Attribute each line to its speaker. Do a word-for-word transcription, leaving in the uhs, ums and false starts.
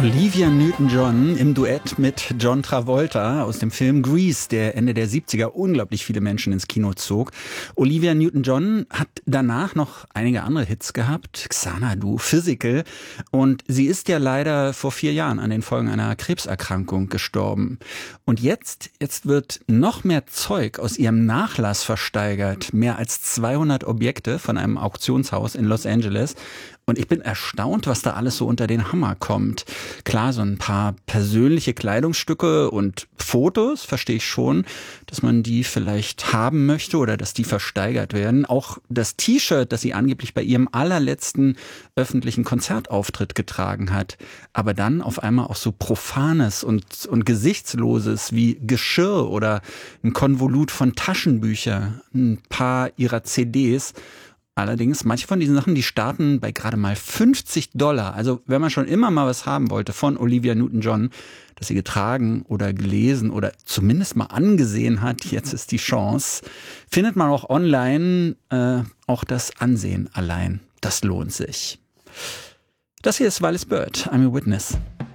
Speaker 1: Olivia Newton-John im Duett mit John Travolta aus dem Film Grease, der Ende der siebziger unglaublich viele Menschen ins Kino zog. Olivia Newton-John hat danach noch einige andere Hits gehabt, Xanadu, Physical, und sie ist ja leider vor vier Jahren an den Folgen einer Krebserkrankung gestorben. Und jetzt, jetzt wird noch mehr Zeug aus ihrem Nachlass versteigert, mehr als zweihundert Objekte von einem Auktionshaus in Los Angeles. Und ich bin erstaunt, was da alles so unter den Hammer kommt. Klar, so ein paar persönliche Kleidungsstücke und Fotos, verstehe ich schon, dass man die vielleicht haben möchte oder dass die versteigert werden. Auch das T-Shirt, das sie angeblich bei ihrem allerletzten öffentlichen Konzertauftritt getragen hat. Aber dann auf einmal auch so Profanes und, und Gesichtsloses wie Geschirr oder ein Konvolut von Taschenbüchern, ein paar ihrer C Ds. Allerdings, manche von diesen Sachen, die starten bei gerade mal fünfzig Dollar. Also wenn man schon immer mal was haben wollte von Olivia Newton-John, das sie getragen oder gelesen oder zumindest mal angesehen hat, jetzt ist die Chance, findet man auch online. Äh, auch das Ansehen allein, das lohnt sich. Das hier ist Wallis Bird, I'm a Witness.